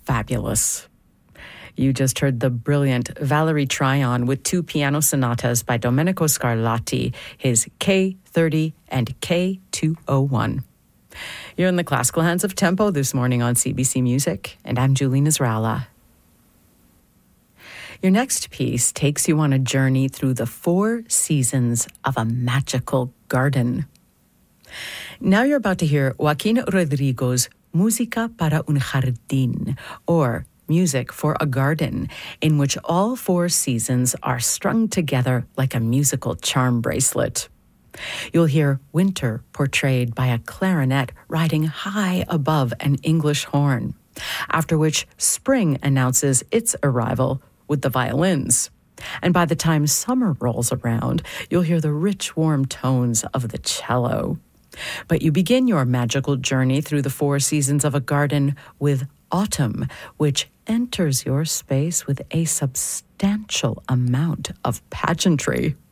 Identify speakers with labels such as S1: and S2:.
S1: fabulous. You just heard the brilliant Valerie Tryon with two piano sonatas by Domenico Scarlatti, his K30 and K201. You're in the classical hands of Tempo this morning on CBC Music, and I'm Julie Nasrallah. Your next piece takes you on a journey through the 4 seasons of a magical garden. Now you're about to hear Joaquin Rodrigo's Música para un Jardín, or Music for a Garden, in which all 4 seasons are strung together like a musical charm bracelet. You'll hear winter portrayed by a clarinet riding high above an English horn, after which spring announces its arrival with the violins. And by the time summer rolls around, you'll hear the rich, warm tones of the cello. But you begin your magical journey through the 4 seasons of a garden with autumn, which enters your space with a substantial amount of pageantry.